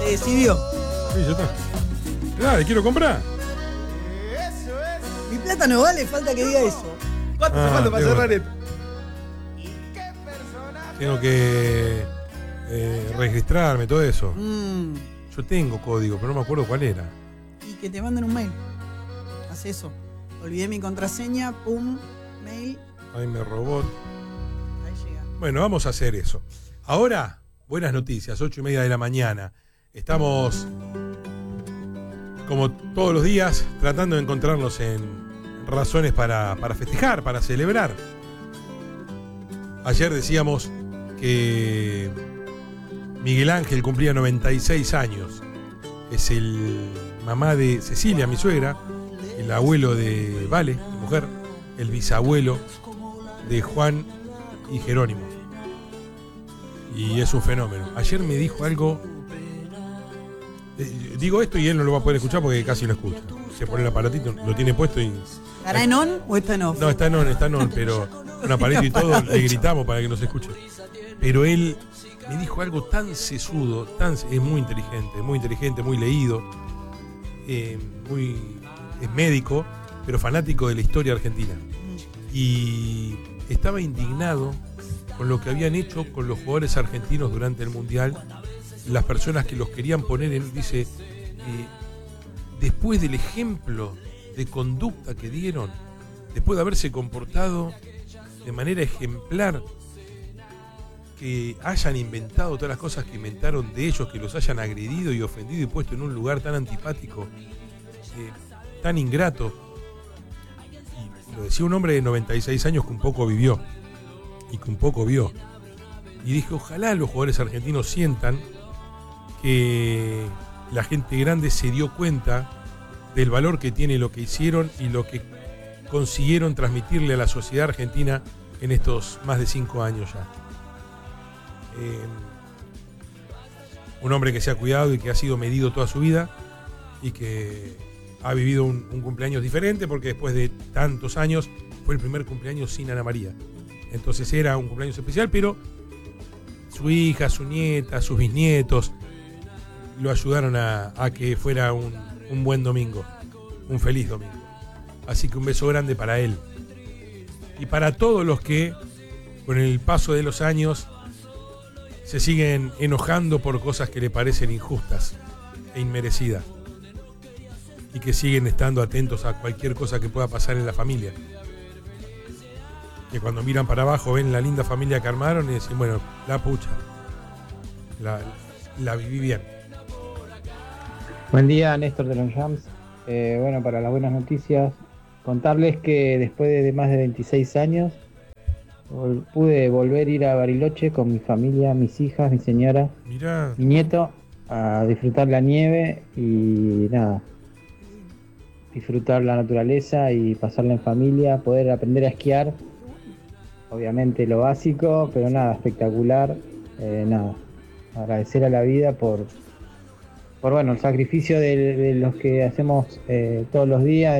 Se decidió. Sí, ya está. Dale, quiero comprar. Mi plata no vale, falta que diga eso. ¿Cuánto se falta para tengo- cerrar esto? Tengo que registrarme, todo eso. Mm, Yo tengo código, pero no me acuerdo cuál era. y que te manden un mail. Haz eso. Olvidé mi contraseña, pum, mail, Ay, me robó. ahí llega. Bueno, vamos a hacer eso. Ahora, buenas noticias, 8:30 de la mañana. Estamos, como todos los días, tratando de encontrarnos en razones para festejar, para celebrar. Ayer decíamos que Miguel Ángel cumplía 96 años. Es el mamá de Cecilia, mi suegra, el abuelo de Vale, mi mujer, el bisabuelo de Juan y Jerónimo. Y es un fenómeno. Ayer me dijo algo. Digo esto y él no lo va a poder escuchar porque casi lo escucha. Se pone el aparatito, lo tiene puesto y. ¿Estará en on o está en off? No, está en on, pero un aparatito y todo, le gritamos para que nos escuche. Pero él me dijo algo tan sesudo, es muy inteligente, muy leído, es médico, pero fanático de la historia argentina. Y estaba indignado con lo que habían hecho con los jugadores argentinos durante el Mundial, las personas que los querían poner en, dice, después del ejemplo de conducta que dieron, después de haberse comportado de manera ejemplar, que hayan inventado todas las cosas que inventaron de ellos, que los hayan agredido y ofendido y puesto en un lugar tan antipático, tan ingrato. Y lo decía un hombre de 96 años que un poco vivió y que un poco vio. Y dije, ojalá los jugadores argentinos sientan que la gente grande se dio cuenta del valor que tiene lo que hicieron y lo que consiguieron transmitirle a la sociedad argentina en estos más de 5 años ya. Un hombre que se ha cuidado y que ha sido medido toda su vida y que ha vivido un cumpleaños diferente porque después de tantos años fue el primer cumpleaños sin Ana María. Entonces era un cumpleaños especial, pero su hija, su nieta, sus bisnietos lo ayudaron a que fuera un buen domingo, un feliz domingo. Así que un beso grande para él y para todos los que con el paso de los años se siguen enojando por cosas que le parecen injustas e inmerecidas y que siguen estando atentos a cualquier cosa que pueda pasar en la familia, que cuando miran para abajo ven la linda familia que armaron y dicen, bueno, la pucha, la viví bien. Buen día, Néstor de los Rams. Bueno, para las buenas noticias, contarles que después de más de 26 años pude volver a ir a Bariloche con mi familia, mis hijas, mi señora, Mirá, mi nieto, a disfrutar la nieve y nada, disfrutar la naturaleza y pasarla en familia, poder aprender a esquiar, obviamente lo básico, pero nada, espectacular, nada, agradecer a la vida por bueno, el sacrificio de los que hacemos todos los días.